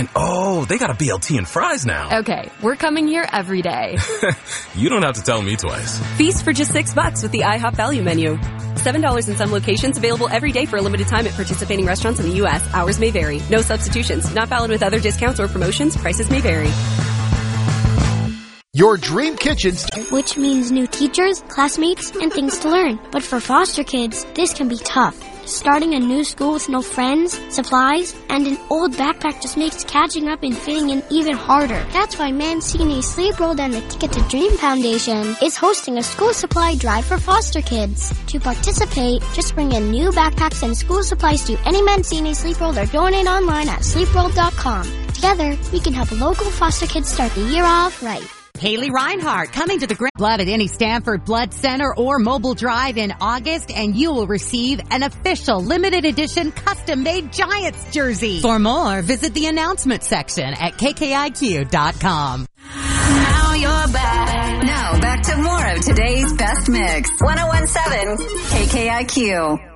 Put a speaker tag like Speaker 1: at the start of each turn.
Speaker 1: And they got a BLT and fries now.
Speaker 2: Okay, we're coming here every day.
Speaker 1: You don't have to tell me twice.
Speaker 2: Feast for just $6 with the IHOP value menu. $7 in some locations, available every day for a limited time at participating restaurants in the U.S. Hours may vary. No substitutions. Not valid with other discounts or promotions. Prices may vary.
Speaker 3: Your dream kitchen,
Speaker 4: which means new teachers, classmates, and things to learn. But for foster kids, this can be tough. Starting a new school with no friends, supplies, and an old backpack just makes catching up and fitting in even harder. That's why Mancini Sleep World and the Ticket to Dream Foundation is hosting a school supply drive for foster kids. To participate, just bring in new backpacks and school supplies to any Mancini Sleep World or donate online at sleepworld.com. Together, we can help local foster kids start the year off right.
Speaker 5: Haley Reinhart coming to the Grand Blood at any Stanford Blood Center or Mobile Drive in August, and you will receive an official limited edition custom-made Giants jersey. For more, visit the announcement section at KKIQ.com.
Speaker 6: Now you're back. Now back to more of today's best mix. 101.7 KKIQ.